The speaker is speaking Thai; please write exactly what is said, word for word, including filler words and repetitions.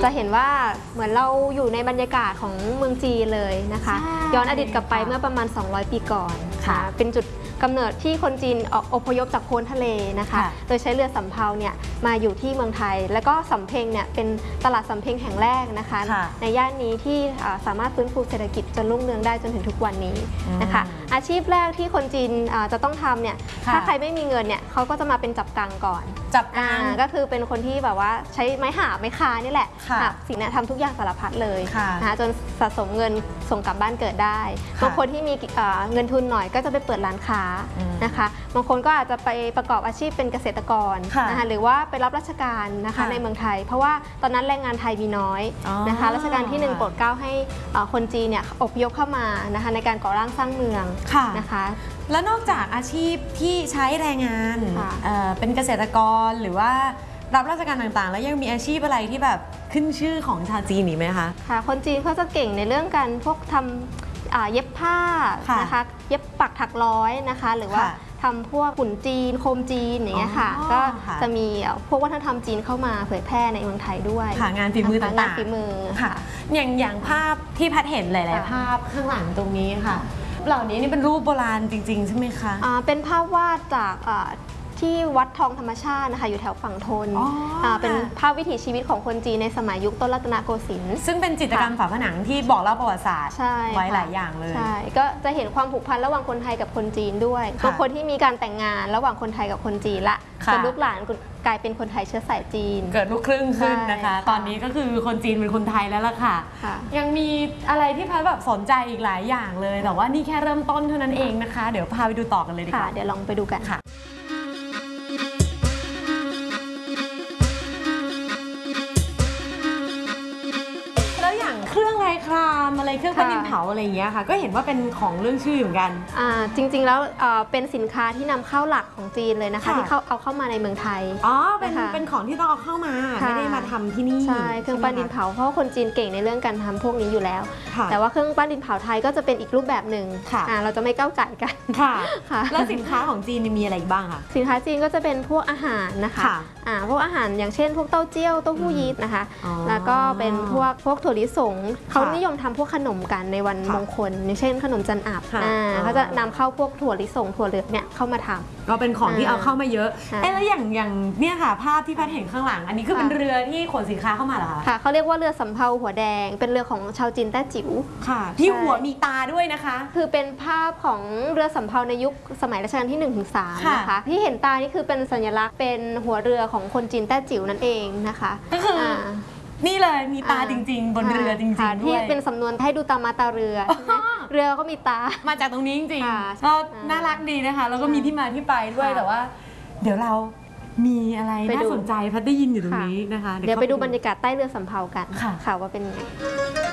จะเห็นว่าเหมือนเราอยู่ในบรรยากาศของเมืองจีนเลยนะคะย้อนอดีตกลับไปเมื่อประมาณสองร้อยปีก่อนค่ะเป็นจุดกำเนิดที่คนจีนอพยพจากโพ้นทะเลนะคะโดยใช้เรือสำเภาเนี่ยมาอยู่ที่เมืองไทยแล้วก็สำเพ็งเนี่ยเป็นตลาดสำเพ็งแห่งแรกนะคะในย่านนี้ที่สามารถฟื้นฟูเศรษฐกิจจนรุ่งเรืองได้จนถึงทุกวันนี้นะคะอาชีพแรกที่คนจีนจะต้องทำเนี่ยถ้าใครไม่มีเงินเนี่ยเขาก็จะมาเป็นจับกังก่อนจับกังก็คือเป็นคนที่แบบว่าใช้ไม้หาบไม้คานี่แหละสิ่งนี้ทำทุกอย่างสารพัดเลยนะคะจนสะสมเงินส่งกลับบ้านเกิดได้บางคนที่มีเงินทุนหน่อยก็จะไปเปิดร้านค้านะคะบางคนก็อาจจะไปประกอบอาชีพเป็นเกษตรกรนะคะหรือว่าไปรับราชการนะคะในเมืองไทยเพราะว่าตอนนั้นแรงงานไทยมีน้อยนะคะรัชกาลที่หนึ่งโปรดเกล้าให้คนจีนเนี่ยอพยพเข้ามานะคะในการก่อร่างสร้างเมืองนะคะแล้วนอกจากอาชีพที่ใช้แรงงานเป็นเกษตรกรหรือว่ารับราชการต่างๆแล้วยังมีอาชีพอะไรที่แบบขึ้นชื่อของชาวจีนอีกไหมคะค่ะคนจีนเขาจะเก่งในเรื่องการพวกทำเย็บผ้านะคะเย็บปักถักร้อยนะคะหรือว่าทำพวกหุ่นจีนโคมจีนอย่างเงี้ยค่ะก็จะมีพวกวัฒนธรรมจีนเข้ามาเผยแพร่ในเมืองไทยด้วยค่ะงานฝีมือต่างๆงานฝีมือค่ะอย่างอย่างภาพที่พัดเห็นหลายๆภาพข้างหลังตรงนี้ค่ะเหล่านี้นี่เป็นรูปโบราณจริงๆใช่ไหมคะเป็นภาพวาดจากที่วัดทองธรรมชาตินะคะอยู่แถวฝั่งทนเป็นภาพวิถีชีวิตของคนจีนในสมัยยุคต้นรัตนโกสินทร์ซึ่งเป็นจิตรกรรมฝาผนังที่บอกเล่าประวัติศาสตร์ไว้หลายอย่างเลยใช่ก็จะเห็นความผูกพันระหว่างคนไทยกับคนจีนด้วยบางคนที่มีการแต่งงานระหว่างคนไทยกับคนจีนละจนลูกหลานกลายเป็นคนไทยเชื้อสายจีนเกิดลูกครึ่งขึ้นนะคะตอนนี้ก็คือคนจีนเป็นคนไทยแล้วล่ะค่ะยังมีอะไรที่พัดแบบสนใจอีกหลายอย่างเลยแต่ว่านี่แค่เริ่มต้นเท่านั้นเองนะคะเดี๋ยวพาไปดูต่อกันเลยดีกว่าเดี๋ยวลองไปดูกันค่ะเครื่องลายครามอะไรเครื่องปั้นดินเผาอะไรอย่างเงี้ยค่ะก็เห็นว่าเป็นของเรื่องชื่อเหมือนกันจริงๆแล้วเป็นสินค้าที่นำเข้าหลักของจีนเลยนะคะที่เขาเอาเข้ามาในเมืองไทยอ๋อเป็นเป็นของที่ต้องเอาเข้ามาไม่ได้มาทำที่นี่ใช่เครื่องปั้นดินเผาเพราะคนจีนเก่งในเรื่องการทำพวกนี้อยู่แล้วแต่ว่าเครื่องปั้นดินเผาไทยก็จะเป็นอีกรูปแบบหนึ่งเราจะไม่ก้าวไก่กันค่ะแล้วสินค้าของจีนมีอะไรบ้างคะสินค้าจีนก็จะเป็นพวกอาหารนะคะพวกอาหารอย่างเช่นพวกเต้าเจี้ยวเต้าหู้ยี้นะคะแล้วก็เป็นพวกพวกถั่วลิสงเขานิยมทำพวกขนมกันในวันมงคลอย่างเช่นขนมจันอาบเขาจะนำเข้าพวกถั่วลิสงถั่วเหลืองเนี่ยเข้ามาทำก็เป็นของที่เอาเข้ามาเยอะเอ๊ะแล้วอย่างอย่างเนี่ยค่ะภาพที่พัดเห็นข้างหลังอันนี้คือเป็นเรือที่ขนสินค้าเข้ามาเหรอคะค่ะเขาเรียกว่าเรือสำเภาหัวแดงเป็นเรือของชาวจีนแต้จิ๋วค่ะที่หัวมีตาด้วยนะคะคือเป็นภาพของเรือสำเภาในยุคสมัยรัชกาลที่หนึ่งถึงสามนะคะที่เห็นตานี่คือเป็นสัญลักษณ์เป็นหัวเรือของคนจีนแต้จิ๋วนั่นเองนะคะก็คือนี่เลยมีตาจริงๆบนเรือจริงๆด้วยที่เป็นสำนวนให้ดูตามาตาเรือเรือก็มีตามาจากตรงนี้จริงๆก็น่ารักดีนะคะแล้วก็มีที่มาที่ไปด้วยแต่ว่าเดี๋ยวเรามีอะไรน่าสนใจพัดได้ยินอยู่ตรงนี้นะคะเดี๋ยวไปดูบรรยากาศใต้เรือสำเภากันค่ะว่าเป็นยังไง